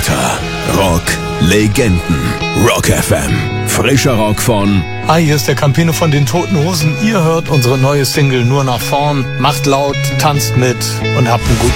Unter Rock-Legenden. Rock FM. Frischer Rock von... Hi, hier ist der Campino von den Toten Hosen. Ihr hört unsere neue Single Nur nach vorn. Macht laut, tanzt mit und habt einen guten